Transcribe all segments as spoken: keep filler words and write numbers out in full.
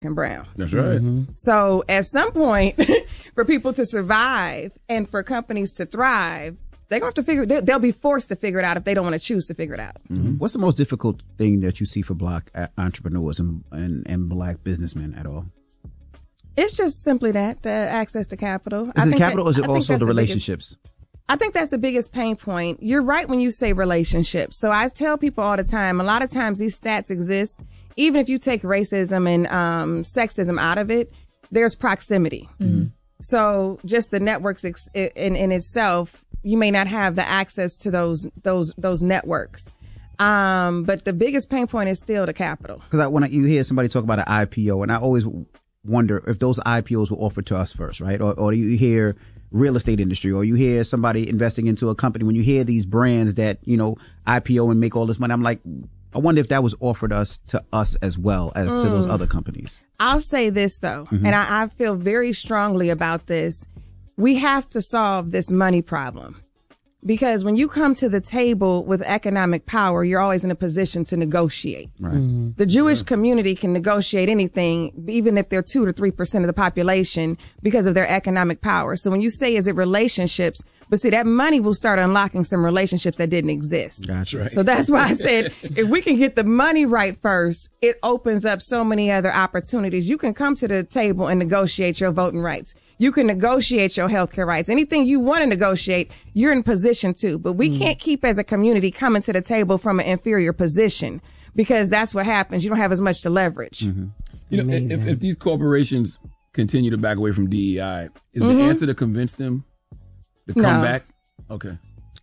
and brown. That's right. Mm-hmm. So at some point, for people to survive and for companies to thrive, they're going to have to figure it. They'll be forced to figure it out if they don't want to choose to figure it out. Mm-hmm. What's the most difficult thing that you see for Black entrepreneurs and, and, and Black businessmen at all? It's just simply that, the access to capital. Is I it think capital that, or is it also the, the relationships? Biggest, I think that's the biggest pain point. You're right when you say relationships. So I tell people all the time, a lot of times these stats exist. Even if you take racism and um, sexism out of it, there's proximity. Mm-hmm. So just the networks ex- in, in itself, you may not have the access to those those those networks. Um, but the biggest pain point is still the capital. Because when I, you hear somebody talk about an I P O, and I always wonder if those I P Os were offered to us first, right? Or, or you hear real estate industry, or you hear somebody investing into a company. When you hear these brands that, you know, I P O and make all this money, I'm like, I wonder if that was offered us to us as well as mm. to those other companies. I'll say this, though, mm-hmm. and I, I feel very strongly about this. We have to solve this money problem. Because when you come to the table with economic power, you're always in a position to negotiate. Right. Mm-hmm. The Jewish yeah. community can negotiate anything, even if they're two to three percent of the population, because of their economic power. So when you say, is it relationships? But see, that money will start unlocking some relationships that didn't exist. That's right. So that's why I said, if we can get the money right first, it opens up so many other opportunities. You can come to the table and negotiate your voting rights. You can negotiate your healthcare rights. Anything you want to negotiate, you're in position to. But we mm. can't keep as a community coming to the table from an inferior position, because that's what happens. You don't have as much to leverage. Mm-hmm. You know, if, if these corporations continue to back away from D E I, is mm-hmm. the answer to convince them to come no. back? Okay.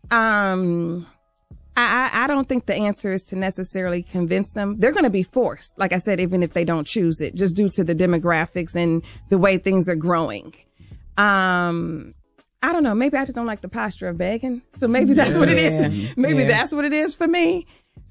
Um, I, I don't think the answer is to necessarily convince them. They're going to be forced, like I said, even if they don't choose it, just due to the demographics and the way things are growing. Um, I don't know. Maybe I just don't like the posture of begging. So maybe that's yeah. what it is. Maybe yeah. that's what it is for me.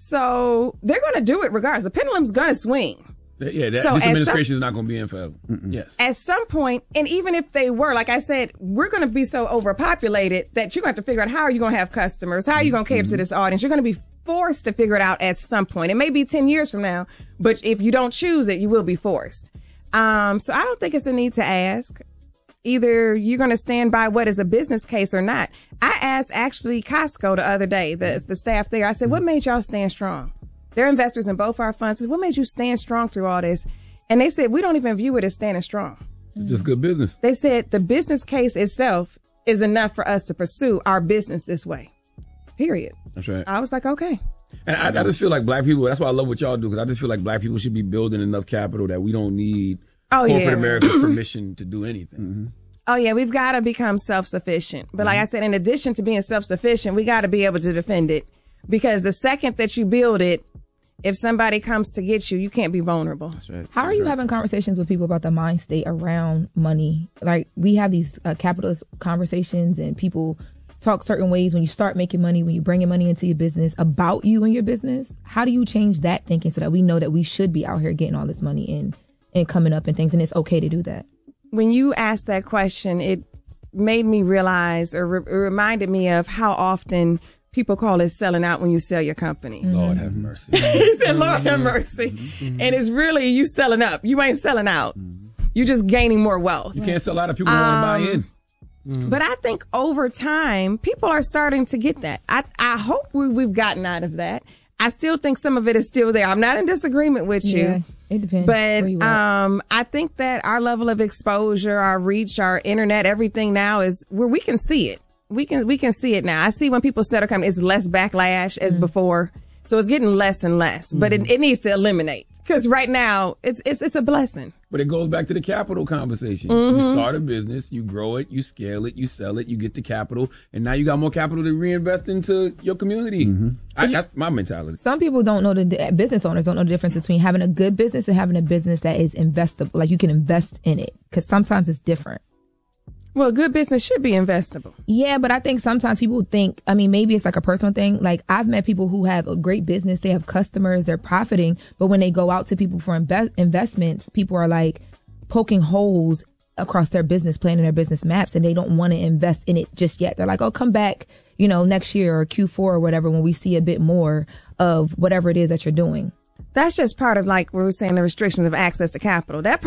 So they're going to do it regardless. The pendulum's going to swing. Yeah, that, so this administration some, is not going to be in forever. Mm-mm. Yes. At some point, and even if they were, like I said, we're going to be so overpopulated that you're going to have to figure out how are you going to have customers? How are you going to cater mm-hmm. to this audience? You're going to be forced to figure it out at some point. It may be ten years from now, but if you don't choose it, you will be forced. Um, so I don't think it's a need to ask. Either you're going to stand by what is a business case or not. I asked actually Costco the other day, the, the staff there, I said, what made y'all stand strong? They're investors in both our funds. I said, what made you stand strong through all this? And they said, we don't even view it as standing strong. It's just good business. They said the business case itself is enough for us to pursue our business this way. Period. That's right. I was like, okay. And I, I just feel like black people, that's why I love what y'all do, because I just feel like black people should be building enough capital that we don't need oh, corporate yeah. America's permission to do anything. Mm-hmm. Oh, yeah, we've got to become self-sufficient. But mm-hmm. like I said, in addition to being self-sufficient, we got to be able to defend it. Because the second that you build it, if somebody comes to get you, you can't be vulnerable. That's right. How are you having conversations with people about the mind state around money? Like, we have these uh, capitalist conversations, and people talk certain ways when you start making money, when you're bringing money into your business, about you and your business. How do you change that thinking so that we know that we should be out here getting all this money in and coming up and things, and it's okay to do that? When you asked that question, it made me realize, or re- it reminded me of how often people call it selling out when you sell your company. Mm-hmm. Lord have mercy. He said, Lord have mercy. Mm-hmm. And it's really you selling up. You ain't selling out. Mm-hmm. You're just gaining more wealth. You can't sell out if people um, want to buy in. Mm-hmm. But I think over time, people are starting to get that. I, I hope we, we've gotten out of that. I still think some of it is still there. I'm not in disagreement with you. Yeah, it depends. But um, I think that our level of exposure, our reach, our internet, everything now is where we can see it. We can we can see it now. I see when people start coming, it's less backlash as mm-hmm. before. So it's getting less and less. Mm-hmm. But it, it needs to eliminate. Because right now, it's, it's it's a blessing. But it goes back to the capital conversation. Mm-hmm. You start a business, you grow it, you scale it, you sell it, you get the capital, and now you got more capital to reinvest into your community. Mm-hmm. I, that's my mentality. Some people don't know, the business owners don't know the difference between having a good business and having a business that is investable. Like, you can invest in it, because sometimes it's different. Well, good business should be investable. Yeah, but I think sometimes people think, I mean, maybe it's like a personal thing. Like, I've met people who have a great business. They have customers. They're profiting. But when they go out to people for imbe- investments, people are like poking holes across their business plan and their business maps, and they don't want to invest in it just yet. They're like, oh, come back, you know, next year or Q four or whatever, when we see a bit more of whatever it is that you're doing. that's just part of like we were saying the restrictions of access to capital. That